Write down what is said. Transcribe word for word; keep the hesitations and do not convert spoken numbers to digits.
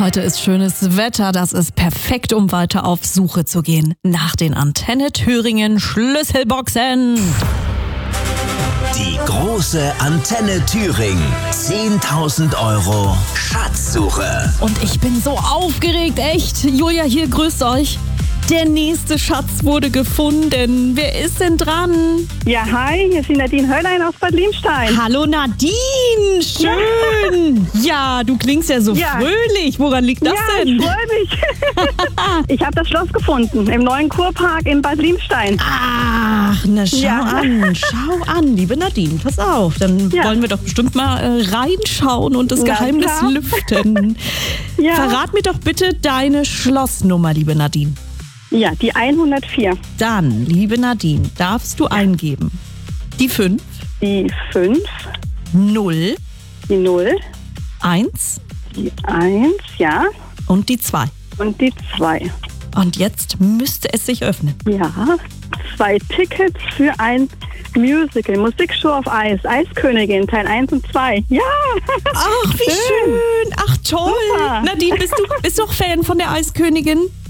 Heute ist schönes Wetter, das ist perfekt, um weiter auf Suche zu gehen nach den Antenne Thüringen Schlüsselboxen. Die große Antenne Thüringen. zehntausend Euro Schatzsuche. Und ich bin so aufgeregt, echt. Julia hier, grüßt euch. Der nächste Schatz wurde gefunden. Wer ist denn dran? Ja, hi, hier ist die Nadine Höllein aus Bad Liemstein. Hallo Nadine, schön. Ja, ja, du klingst ja so ja. fröhlich. Woran liegt das ja, denn? ich freue mich. Ich habe das Schloss gefunden, im neuen Kurpark in Bad Liemstein. Ach, na schau Ja. an, schau an, liebe Nadine, pass auf. Dann Ja. wollen wir doch bestimmt mal äh, reinschauen und das Na Geheimnis klar. lüften. Ja. Verrat mir doch bitte deine Schlossnummer, liebe Nadine. Ja, die hundertvier. Dann, liebe Nadine, darfst du eingeben die fünf, Die fünf, null, die null, eins die eins, ja, und die zwei. und die zwei. Und jetzt müsste es sich öffnen. Ja, zwei Tickets für ein Musical, Musikshow auf Eis, Eiskönigin, Teil eins und zwei. Ja! Ach, wie schön. Ach, toll. Super. Nadine, bist du, bist du auch Fan von der Eiskönigin?